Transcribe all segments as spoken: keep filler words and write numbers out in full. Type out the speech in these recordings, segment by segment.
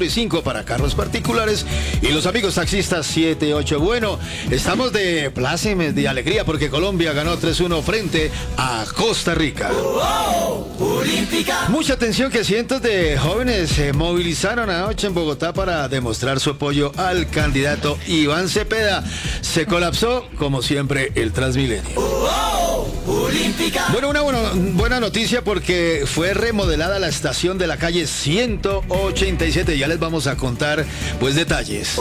cuatro y cinco para carros particulares. Y los amigos taxistas siete y ocho. Bueno, estamos de plácemes, de alegría, porque Colombia ganó tres uno frente a Costa Rica. Mucha atención que cientos de jóvenes se movilizaron anoche en Bogotá para demostrar su apoyo al candidato Iván Cepeda. Se colapsó, como siempre, el Transmilenio. Bueno, una buena, buena noticia porque fue remodelada la estación de la calle ciento ochenta y siete. Ya les vamos a contar, pues, detalles.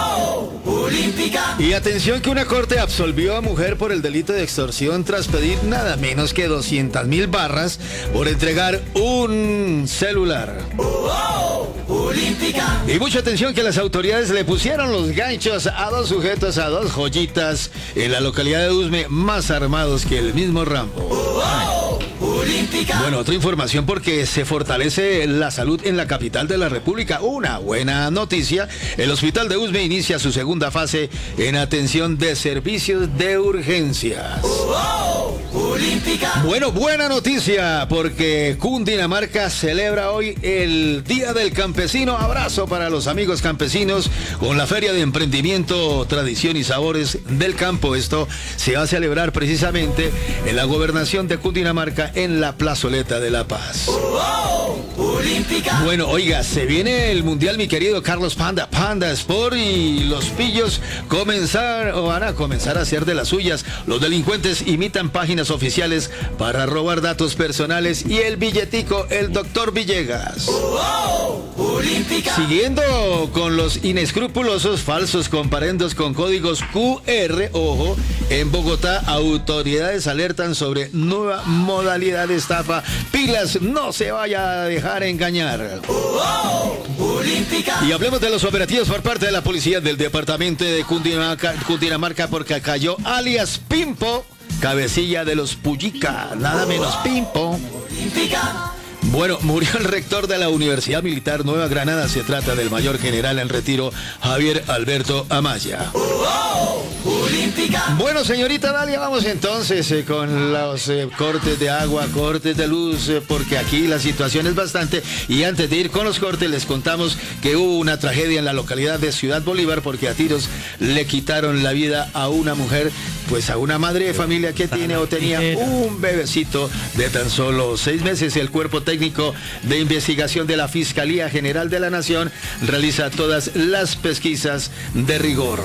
Y atención que una corte absolvió a mujer por el delito de extorsión tras pedir nada menos que doscientas mil barras por entregar un celular. Y mucha atención que las autoridades le pusieron los ganchos a dos sujetos, a dos joyitas en la localidad de Usme, más armados que el mismo Rambo. Bueno, otra información porque se fortalece la salud en la capital de la República. Una buena noticia, el hospital de Usme inicia su segunda fase en atención de servicios de urgencias. Bueno, buena noticia porque Cundinamarca celebra hoy el Día del Campesino. Abrazo para los amigos campesinos con la Feria de Emprendimiento, Tradición y Sabores del Campo. Esto se va a celebrar precisamente en la gobernación de Cundinamarca en la plazoleta de La Paz. Bueno, oiga, se viene el Mundial, mi querido Carlos Panda, Panda Sport, y los pillos comenzar, o van a comenzar a hacer de las suyas. Los delincuentes imitan páginas oficiales para robar datos personales y el billetico, el doctor Villegas. Siguiendo con los inescrupulosos falsos comparendos con códigos Q R, ojo, en Bogotá autoridades alertan sobre nueva modalidad de estafa. Pilas, no se vaya a dejar engañar. Y hablemos de los operativos por parte de la policía del departamento de Cundinamarca, Cundinamarca porque cayó alias Pimpo, cabecilla de los Pullica, nada menos Pimpo. Bueno, murió el rector de la Universidad Militar Nueva Granada. Se trata del mayor general en retiro, Javier Alberto Amaya. Bueno, señorita Dalia, vamos entonces eh, con los eh, cortes de agua, cortes de luz, eh, porque aquí la situación es bastante. Y antes de ir con los cortes, les contamos que hubo una tragedia en la localidad de Ciudad Bolívar porque a tiros le quitaron la vida a una mujer, pues a una madre de familia que tiene o tenía un bebecito de tan solo seis meses. El cuerpo técnico de investigación de la Fiscalía General de la Nación realiza todas las pesquisas de rigor.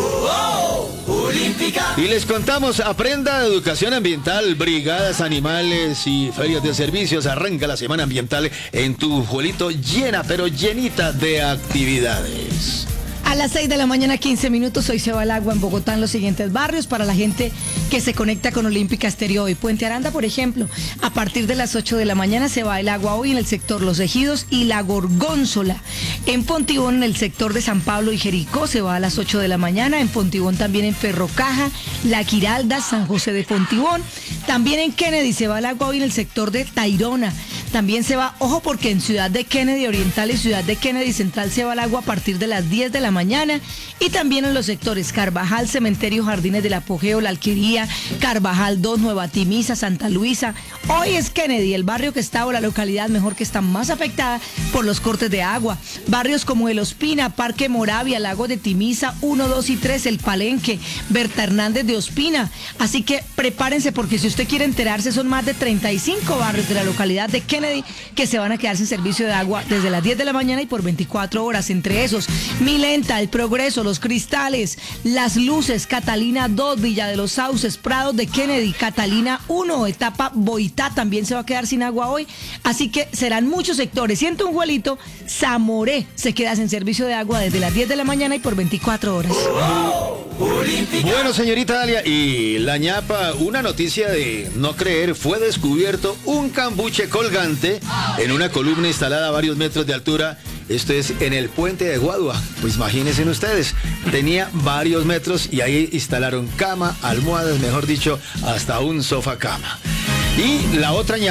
Y les contamos, aprenda educación ambiental, brigadas animales y ferias de servicios. Arranca la semana ambiental en tu pueblito, llena pero llenita de actividades. A las seis de la mañana, quince minutos, hoy se va el agua en Bogotá en los siguientes barrios para la gente que se conecta con Olímpica Estéreo hoy. Puente Aranda, por ejemplo, a partir de las ocho de la mañana se va el agua hoy en el sector Los Ejidos y La Gorgónzola. En Fontibón, en el sector de San Pablo y Jericó, se va a las ocho de la mañana. En Fontibón también en Ferrocaja, La Quiralda, San José de Fontibón. También en Kennedy se va el agua hoy en el sector de Tayrona. También se va, ojo, porque en Ciudad de Kennedy Oriental y Ciudad de Kennedy Central se va el agua a partir de las diez de la mañana. Y también en los sectores Carvajal, Cementerio, Jardines del Apogeo, La Alquería, Carvajal dos, Nueva Timisa, Santa Luisa. Hoy es Kennedy, el barrio que está o la localidad mejor que está más afectada por los cortes de agua. Barrios como El Ospina, Parque Moravia, Lago de Timisa, uno, dos y tres, El Palenque, Berta Hernández de Ospina. Así que prepárense porque si usted quiere enterarse son más de treinta y cinco barrios de la localidad de Kennedy que se van a quedar sin servicio de agua desde las diez de la mañana y por veinticuatro horas. Entre esos, Milenta, El Progreso, Los Cristales, Las Luces, Catalina dos, Villa de los Sauces, Prados de Kennedy, Catalina uno, etapa Boitá también se va a quedar sin agua hoy. Así que serán muchos sectores. Siento un Juelito, Zamoré se queda sin servicio de agua desde las diez de la mañana y por veinticuatro horas. Bueno, señorita Dalia, y la ñapa, una noticia de no creer, fue descubierto un cambuche colgante en una columna instalada a varios metros de altura. Esto es en el puente de Guadua. Pues imagínense ustedes, tenía varios metros y ahí instalaron cama, almohadas, mejor dicho, hasta un sofá cama. Y la otra ñapa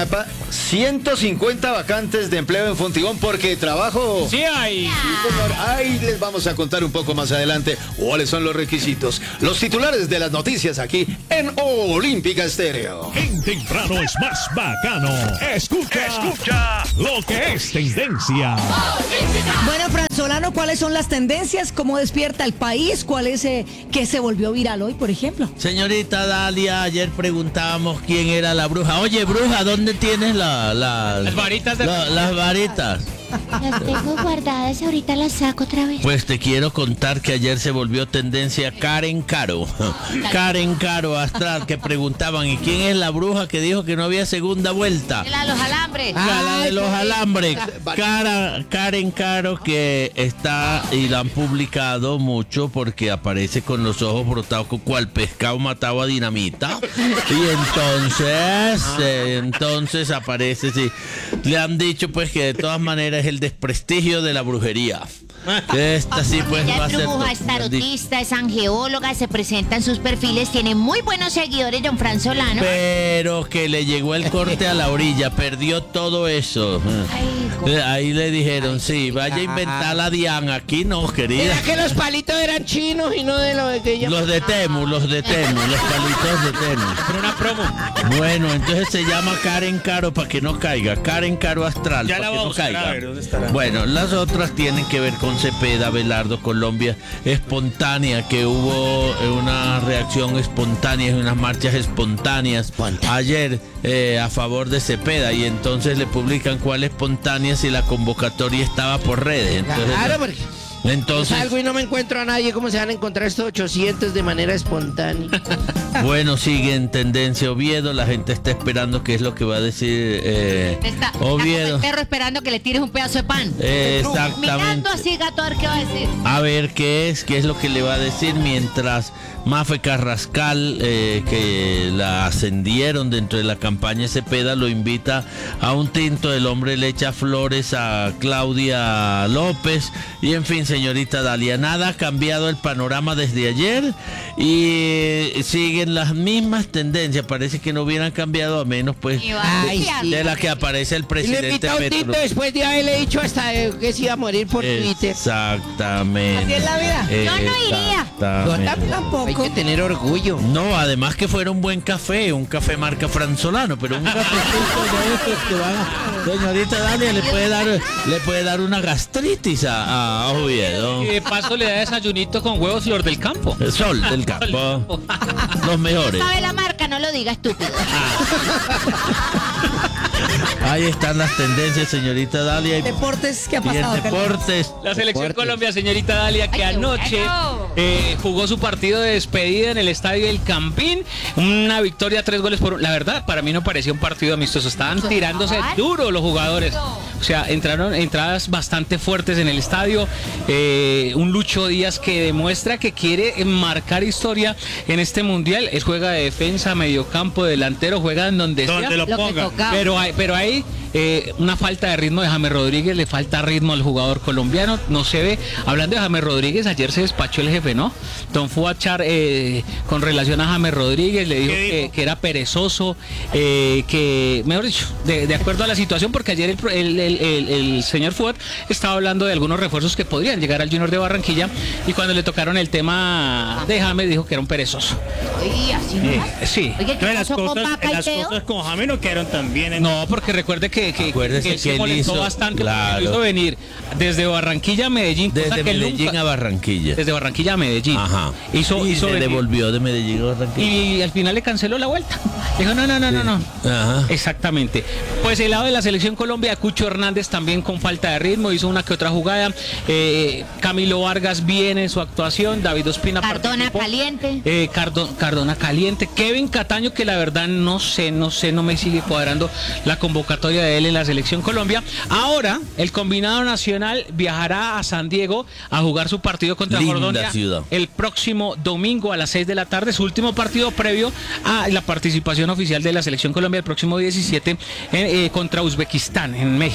ciento cincuenta vacantes de empleo en Fontibón porque trabajo. Sí hay. Sí, señor. Ahí les vamos a contar un poco más adelante cuáles son los requisitos. Los titulares de las noticias aquí en Olímpica Estéreo. En temprano es más bacano. Escucha, escucha lo que es tendencia. Bueno, Franzolano, ¿cuáles son las tendencias? ¿Cómo despierta el país? ¿Cuál es eh, que se volvió viral hoy, por ejemplo? Señorita Dalia, ayer preguntábamos quién era la bruja. Oye, bruja, ¿dónde tienes la, la- Las varitas de- la- las varitas? Las tengo guardadas, ahorita las saco otra vez. Pues te quiero contar que ayer se volvió tendencia Karen Caro. Karen Caro Astral, que preguntaban, ¿y quién es la bruja que dijo que no había segunda vuelta? La de los alambres. La, la de los alambres. Cara- Karen Caro, que está y la han publicado mucho porque aparece con los ojos brotados con cual pescado matado a dinamita. Y entonces, eh, entonces aparece, sí. Le han dicho pues que de todas maneras es el desprestigio de la brujería. Que esta sí pues Ella va a es ser. bruja, es tarotista, es angeóloga, se presenta en sus perfiles, tiene muy buenos seguidores, don Fran Solano. Pero que le llegó el corte a la orilla, perdió todo eso. Ay, co- Eh, Ahí le dijeron, sí, vaya a inventar la Diana. Aquí no, querida. ¿Era que los palitos eran chinos y no de lo de que ella... Los de Temu, los de Temu, los palitos de Temu. Por una promo. Bueno, entonces se llama Karen Caro para que no caiga. Karen Caro Astral Ya para la que voy a no buscar, caiga. a ver, ¿dónde estará? Bueno, las otras tienen que ver con Cepeda, Belardo, Colombia espontánea, que hubo eh, una reacción espontánea, unas marchas espontáneas ayer eh, a favor de Cepeda, y entonces le publican cuál espontánea si la convocatoria estaba por redes. Entonces, Claro, porque entonces salgo y no me encuentro a nadie. ¿Cómo se van a encontrar estos ochocientos de manera espontánea? bueno, sigue en tendencia Oviedo, la gente está esperando qué es lo que va a decir eh, Está, está como Oviedo. el perro esperando que le tires un pedazo de pan. Exactamente. Mirando así, gato, a ver qué va a decir. A ver qué es, qué es lo que le va a decir mientras Mafe Carrascal, eh, que la ascendieron dentro de la campaña Cepeda, lo invita a un tinto. El hombre le echa flores a Claudia López. Y en fin, señorita Dalia, nada ha cambiado el panorama desde ayer y siguen las mismas tendencias. Parece que no hubieran cambiado, a menos pues Y va Ay, a sí. de la que aparece el Y le presidente invita a un Petro. tinto después de haberle dicho hasta eh, que se iba a morir por Twitter. Exactamente. Así es la vida. Yo no iría. Exactamente. Hay Tampoco. que tener orgullo. No, además que fuera un buen café, un café marca Franzolano, pero un cafecito de esos que van a... Señorita Dalia, le puede dar, le puede dar una gastritis a, a Oviedo. Y de paso le da desayunito con huevos flor del campo. El sol del campo. Los mejores. ¿Sabe la marca? No lo diga, estúpido. Ahí están las tendencias, señorita Dalia. Y, Deportes, ¿qué ha y en pasado, Carlos? deportes. La selección Deportes. Colombia, señorita Dalia, que Ay, qué anoche bueno. eh, jugó su partido de despedida en el estadio del Campín. Una victoria, tres goles por... La verdad, para mí no parecía un partido amistoso. Estaban tirándose duro los jugadores. O sea, entraron entradas bastante fuertes en el estadio. Eh, un Lucho Díaz que demuestra que quiere marcar historia en este mundial. Él juega de defensa, mediocampo, delantero, juega en donde, sea. Lo que tocaba. Pero hay, pero hay eh, una falta de ritmo de James Rodríguez, le falta ritmo al jugador colombiano, no se ve. Hablando de James Rodríguez, ayer se despachó el jefe, ¿no? Don Fuachar, eh, con relación a James Rodríguez, le dijo que, que era perezoso, eh, que, mejor dicho, de, de acuerdo a la situación, porque ayer el, pro- el, el- el- el señor Fuat estaba hablando de algunos refuerzos que podrían llegar al Junior de Barranquilla, y cuando le tocaron el tema de James, dijo que era un perezoso. Oye, así no. Eh, sí. Oye, ¿qué pasó con Vaca y Teo? con James no quedaron tan bien. En... No, porque recuerde que, que, Acuérdese que él que se él molestó hizo- bastante, claro. porque lo hizo venir desde Barranquilla a Medellín, cosa Desde que él Medellín nunca- a Barranquilla. desde Barranquilla a Medellín. Ajá. Hizo, y hizo se venir. devolvió de Medellín a Barranquilla. Y al final le canceló la vuelta. Dijo, no, no, no, no, no. Ajá. Exactamente. Pues el lado de la selección Colombia, Cucho Hernández también con falta de ritmo, hizo una que otra jugada. Eh, Camilo Vargas bien en su actuación, David Ospina Cardona participó. caliente. Eh, Cardo- Cardona caliente, Kevin Cataño, que la verdad no sé, no sé, no me sigue cuadrando la convocatoria de él en la selección Colombia. Ahora, el combinado nacional viajará a San Diego a jugar su partido contra Linda Jordania ciudad. el próximo domingo a las seis de la tarde, su último partido previo a la participación oficial de la selección Colombia el próximo diecisiete eh, eh, contra Uzbekistán en México.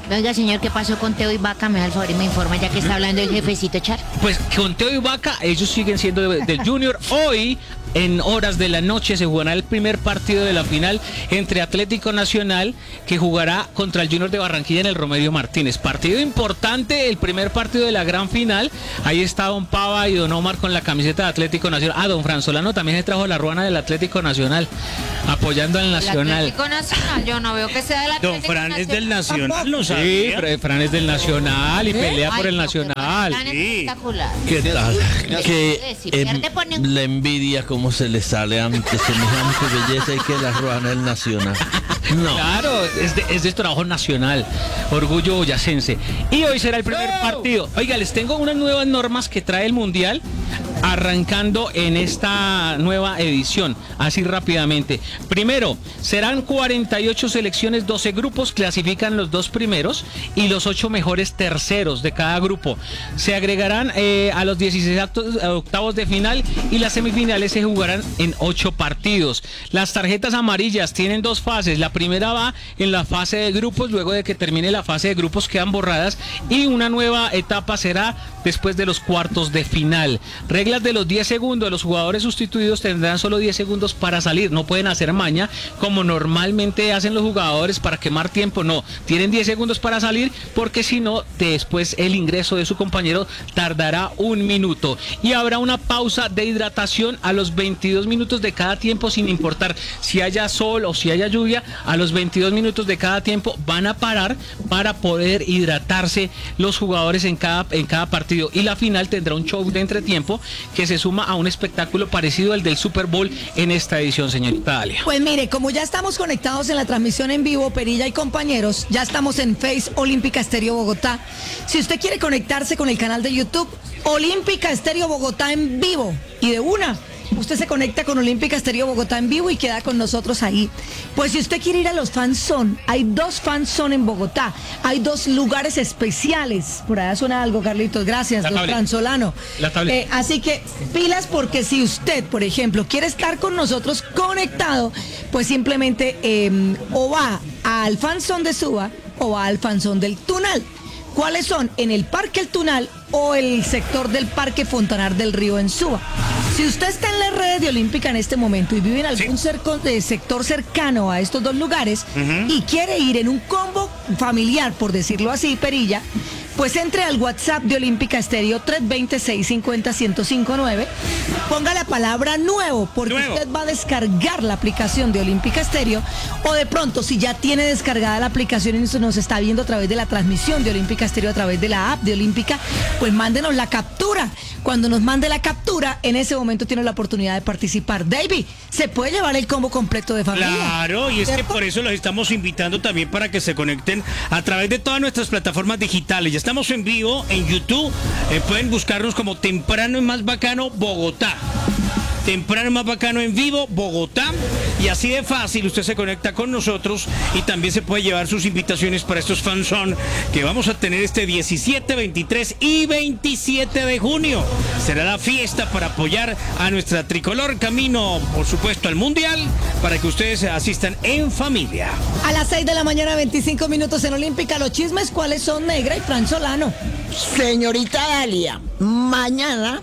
Oiga, señor, ¿qué pasó con Teo y Vaca? Me da el favor y me informa, ya que está hablando el jefecito Char. Pues con Teo y Vaca, ellos siguen siendo de- del Junior. Hoy, en horas de la noche, se jugará el primer partido de la final entre Atlético Nacional, que jugará contra el Junior de Barranquilla en el Romelio Martínez. Partido importante, el primer partido de la gran final. Ahí está Don Pava y Don Omar con la camiseta de Atlético Nacional. Ah, Don Franzolano también se trajo la ruana del Atlético Nacional, apoyando al El Nacional. Atlético Nacional, yo no veo que sea del Atlético Don Fran es del Nacional. Nacional, no Sí, sabía. Fra- Fran es del Nacional y pelea Ay, por el no, Nacional. pero tan Sí. espectacular. ¿Qué tal? Que Si em, pierde, pone un- la envidia como se le sale ante semejante belleza y que la ruana el nacional. No. Claro, es de, es de trabajo nacional, orgullo boyacense. Y hoy será el primer partido. Oiga, les tengo unas nuevas normas que trae el Mundial, arrancando en esta nueva edición, así rápidamente. Primero, serán cuarenta y ocho selecciones, doce grupos, clasifican los dos primeros y los ocho mejores terceros de cada grupo. Se agregarán eh, a los dieciséis actos- octavos de final y las semifinales se jugarán en ocho partidos. Las tarjetas amarillas tienen dos fases. La primera va en la fase de grupos, luego de que termine la fase de grupos quedan borradas y una nueva etapa será después de los cuartos de final. Reglas de los diez segundos, los jugadores sustituidos tendrán solo diez segundos para salir, no pueden hacer maña como normalmente hacen los jugadores para quemar tiempo, no, tienen diez segundos para salir porque si no, después el ingreso de su compañero tardará un minuto y habrá una pausa de hidratación a los veintidós minutos de cada tiempo, sin importar si haya sol o si haya lluvia. A los veintidós minutos de cada tiempo van a parar para poder hidratarse los jugadores en cada, en cada partido, y la final tendrá un show de entretiempo que se suma a un espectáculo parecido al del Super Bowl en esta edición, señorita Dalia. Pues mire, como ya estamos conectados en la transmisión en vivo, Perilla y compañeros, ya estamos en Face Olímpica Estéreo Bogotá. Si usted quiere conectarse con el canal de YouTube, Olímpica Estéreo Bogotá en vivo, y de una, usted se conecta con Olímpica Estéreo Bogotá en vivo y queda con nosotros ahí. Pues si usted quiere ir a los Fan Zone, hay dos Fan Zone en Bogotá, hay dos lugares especiales. Por allá suena algo, Carlitos, gracias, La don tablet. Franzolano. La tablet. Eh, así que pilas, porque si usted, por ejemplo, quiere estar con nosotros conectado, pues simplemente eh, o va al Fan Zone de Suba o va al Fan Zone del Tunal. ¿Cuáles son? En el Parque El Tunal o el sector del Parque Fontanar del Río en Suba. Si usted está en las redes de Olímpica en este momento y vive en algún cerco- eh, sector cercano a estos dos lugares y quiere ir en un combo familiar, por decirlo así, Perilla, pues entre al WhatsApp de Olímpica Estéreo tres dos cero, seis cinco cero, uno cero cinco nueve, ponga la palabra nuevo, porque Nuevo. usted va a descargar la aplicación de Olímpica Estéreo, o de pronto si ya tiene descargada la aplicación y nos está viendo a través de la transmisión de Olímpica Estéreo, a través de la app de Olímpica, pues mándenos la captura. Cuando nos mande la captura, en ese momento tiene la oportunidad de participar. David, se puede llevar el combo completo de familia. Claro, y es que ¿Cierto? por eso los estamos invitando también para que se conecten a través de todas nuestras plataformas digitales. Ya estamos en vivo en YouTube, eh, pueden buscarnos como Temprano y Más Bacano Bogotá. Temprano y Más Bacano en vivo, Bogotá. Y así de fácil usted se conecta con nosotros y también se puede llevar sus invitaciones para estos Fan Zone que vamos a tener este diecisiete, veintitrés y veintisiete de junio. Será la fiesta para apoyar a nuestra tricolor camino, por supuesto, al Mundial, para que ustedes asistan en familia. A las seis de la mañana, veinticinco minutos en Olímpica. Los chismes, ¿cuáles son, Negra y Fran Solano? Señorita Dalia, mañana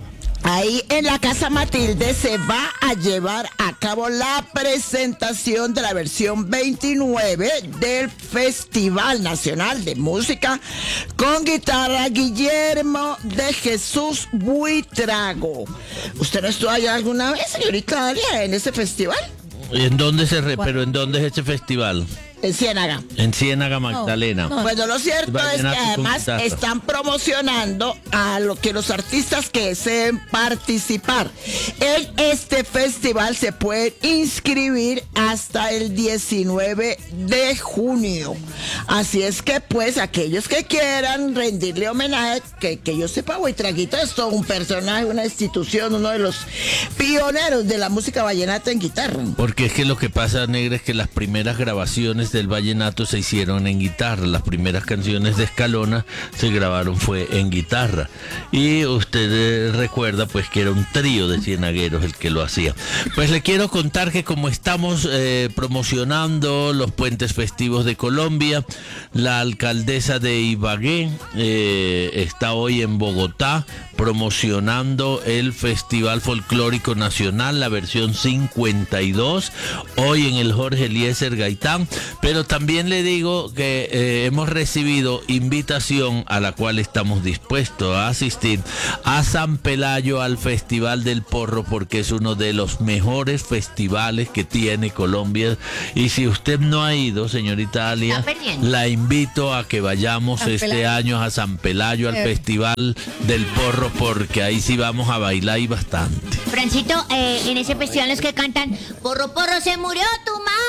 ahí en la Casa Matilde se va a llevar a cabo la presentación de la versión veintinueve del Festival Nacional de Música con guitarra Guillermo de Jesús Buitrago. ¿Usted no estuvo allá alguna vez, señorita Dalia, en ese festival? ¿En dónde se re- pero en dónde es este festival? En Ciénaga. En Ciénaga Magdalena. no. Bueno, lo cierto es que Vallenato con además guitarra. están promocionando a lo que los artistas que deseen participar en este festival se pueden inscribir hasta el diecinueve de junio. Así es que pues aquellos que quieran rendirle homenaje, que, que yo sepa, Buitraguito es todo un personaje, una institución, uno de los pioneros de la música vallenata en guitarra. Porque es que lo que pasa, Negra, es que las primeras grabaciones del vallenato se hicieron en guitarra. Las primeras canciones de Escalona se grabaron fue en guitarra. Y usted eh, recuerda pues que era un trío de cienagueros el que lo hacía. Pues le quiero contar que como estamos eh, promocionando los puentes festivos de Colombia, la alcaldesa de Ibagué eh, está hoy en Bogotá promocionando el Festival Folclórico Nacional, la versión cincuenta y dos, hoy en el Jorge Eliezer Gaitán, pero también le digo que eh, hemos recibido invitación a la cual estamos dispuestos a asistir a San Pelayo al Festival del Porro, porque es uno de los mejores festivales que tiene Colombia, y si usted no ha ido, señorita Alia, la invito a que vayamos San este Pelayo. año a San Pelayo al eh. Festival del Porro, porque ahí sí vamos a bailar y bastante. Francito, eh, en ese festival los que cantan Porro, porro, se murió tu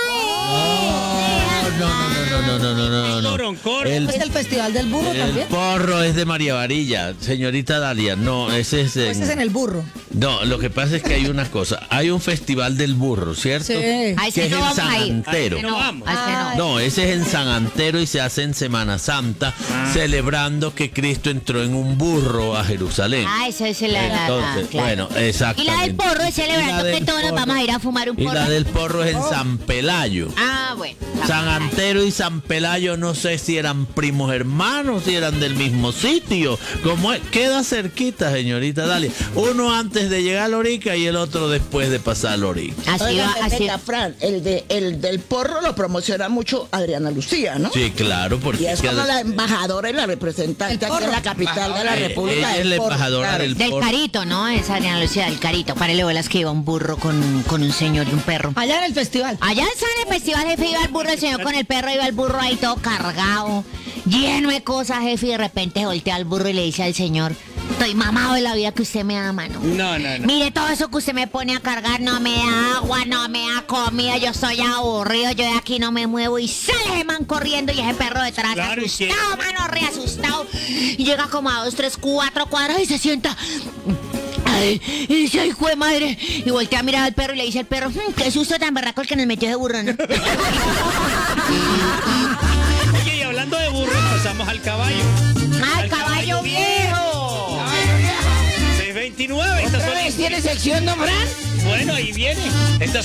madre. No, no, no, no, no, no, no, no. Coro, coro. El, ¿Es el Festival del Burro el también? El Porro es de María Varilla, señorita Dalia. No, ese es en... Ese es en el Burro. No, lo que pasa es que hay una cosa. Hay un Festival del Burro, ¿cierto? Sí. Que a ese es no en vamos San a ir. Antero. A ese no vamos. A ese no. No, ese es en San Antero y se hace en Semana Santa, ah. celebrando que Cristo entró en un burro a Jerusalén. Ah, eso es la... Entonces, claro. bueno, exactamente. Y la del Porro es celebrando que todos porro, nos vamos a ir a fumar un porro. Y la del Porro es en oh. San Pelayo. Ah, bueno. San Antero y San Pelayo, no sé si eran primos hermanos, si eran del mismo sitio. Como es, queda cerquita, señorita Dalia. Uno antes de llegar a Lorica y el otro después de pasar a Lorica. Así Oiga, va, así. Venga, Fran, el, de, el del Porro lo promociona mucho Adriana Lucía, ¿no? Sí, claro, porque... Y es como la embajadora y la representante aquí en la capital de la eh, República. Ella es la embajadora claro. del Del Porro. Carito, ¿no? Es Adriana Lucía del Carito. Párele bolas que iba un burro con, con un señor y un perro. Allá en el festival. Allá en el festival, jefe, iba el burro, el señor con el perro, iba el burro ahí todo cargado, lleno de cosas, jefe, y de repente voltea al burro y le dice al señor: estoy mamado de la vida que usted me da, mano. No, no, no. Mire, todo eso que usted me pone a cargar, no me da agua, no me da comida, yo soy aburrido, yo de aquí no me muevo. Y sale ese man corriendo y ese perro detrás, claro, asustado, mano, re asustado. Y llega como a dos, tres, cuatro cuadras y se sienta. Ay, y dice: ay, jue madre. Y voltea a mirar al perro y le dice al perro: mmm, qué susto tan berraco el que nos metió ese burro, ¿no? Oye, y hablando de burros, pasamos al caballo. ¡Al, al caballo, caballo viejo! seiscientos veintinueve. ¿Otra vez tiene sección, don Fran? Bueno, ahí viene. Estas